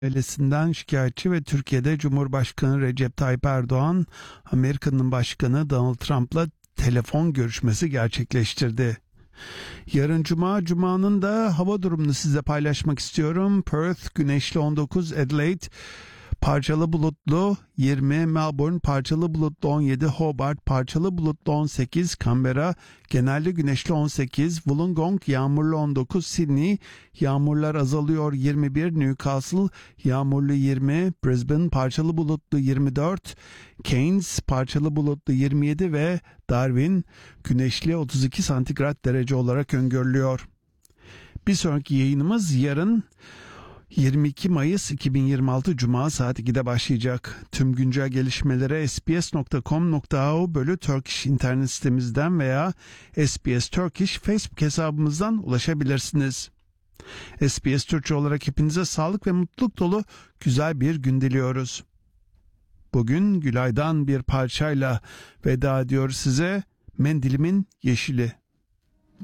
Ailesinden şikayetçi ve Türkiye'de Cumhurbaşkanı Recep Tayyip Erdoğan, Amerika'nın başkanı Donald Trump'la telefon görüşmesi gerçekleştirdi. Yarın Cuma'nın da hava durumunu size paylaşmak istiyorum. Perth güneşli 19, Adelaide parçalı bulutlu 20, Melbourne parçalı bulutlu 17, Hobart parçalı bulutlu 18, Canberra genelde güneşli 18, Wollongong yağmurlu 19, Sydney yağmurlar azalıyor 21, Newcastle yağmurlu 20, Brisbane parçalı bulutlu 24, Cairns parçalı bulutlu 27 ve Darwin güneşli 32 santigrat derece olarak öngörülüyor. Bir sonraki yayınımız yarın 22 Mayıs 2026 Cuma saat 2'de başlayacak. Tüm güncel gelişmelere sbs.com.au/Turkish internet sitemizden veya SBS Turkish Facebook hesabımızdan ulaşabilirsiniz. SBS Türkçe olarak hepinize sağlık ve mutluluk dolu güzel bir gün diliyoruz. Bugün Gülay'dan bir parçayla veda ediyoruz size. Mendilimin Yeşili.